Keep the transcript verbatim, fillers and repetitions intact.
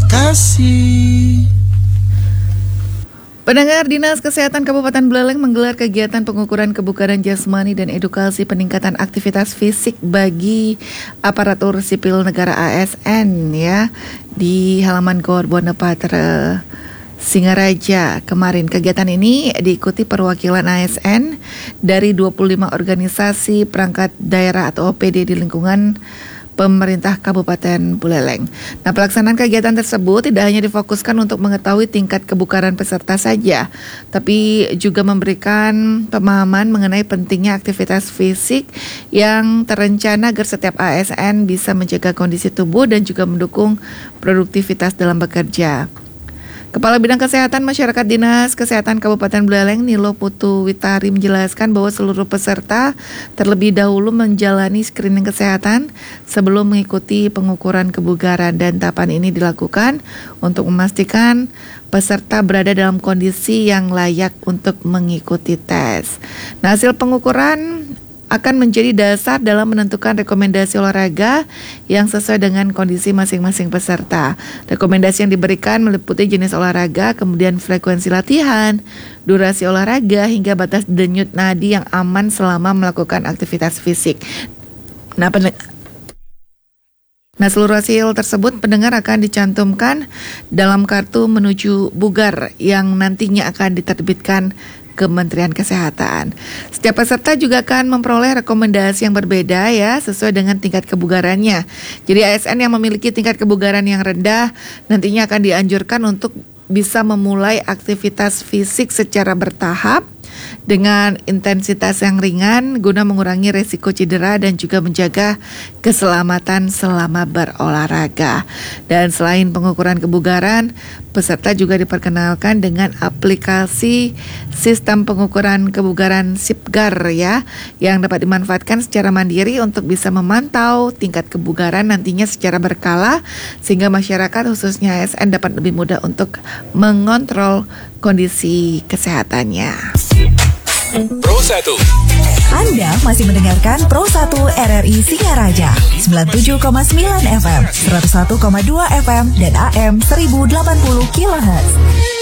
kasih. Pendengar, Dinas Kesehatan Kabupaten Buleleng menggelar kegiatan pengukuran kebugaran jasmani dan edukasi peningkatan aktivitas fisik bagi aparatur sipil negara A S N ya di halaman Gor Bonepatre Singaraja kemarin. Kegiatan ini diikuti perwakilan A S N dari dua puluh lima organisasi perangkat daerah atau O P D di lingkungan pemerintah Kabupaten Buleleng. Nah, pelaksanaan kegiatan tersebut tidak hanya difokuskan untuk mengetahui tingkat kebugaran peserta saja, tapi juga memberikan pemahaman mengenai pentingnya aktivitas fisik yang terencana agar setiap A S N bisa menjaga kondisi tubuh dan juga mendukung produktivitas dalam bekerja. Kepala Bidang Kesehatan Masyarakat Dinas Kesehatan Kabupaten Buleleng, Nilo Putu Witari, menjelaskan bahwa seluruh peserta terlebih dahulu menjalani screening kesehatan sebelum mengikuti pengukuran kebugaran, dan tahapan ini dilakukan untuk memastikan peserta berada dalam kondisi yang layak untuk mengikuti tes. Nah, hasil pengukuran akan menjadi dasar dalam menentukan rekomendasi olahraga yang sesuai dengan kondisi masing-masing peserta. Rekomendasi yang diberikan meliputi jenis olahraga, kemudian frekuensi latihan, durasi olahraga, hingga batas denyut nadi yang aman selama melakukan aktivitas fisik. Nah, pen- nah seluruh hasil tersebut pendengar akan dicantumkan dalam kartu menuju bugar yang nantinya akan diterbitkan Kementerian Kesehatan. Setiap peserta juga akan memperoleh rekomendasi yang berbeda ya, sesuai dengan tingkat kebugarannya. Jadi A S N yang memiliki tingkat kebugaran yang rendah nantinya akan dianjurkan untuk bisa memulai aktivitas fisik secara bertahap dengan intensitas yang ringan guna mengurangi resiko cedera dan juga menjaga keselamatan selama berolahraga. Dan selain pengukuran kebugaran, peserta juga diperkenalkan dengan aplikasi sistem pengukuran kebugaran Sipgar ya, yang dapat dimanfaatkan secara mandiri untuk bisa memantau tingkat kebugaran nantinya secara berkala, sehingga masyarakat khususnya A S N dapat lebih mudah untuk mengontrol kondisi kesehatannya. Pro satu. Anda masih mendengarkan Pro satu R R I Singaraja sembilan puluh tujuh koma sembilan F M, seratus satu koma dua F M dan A M seribu delapan puluh kilohertz.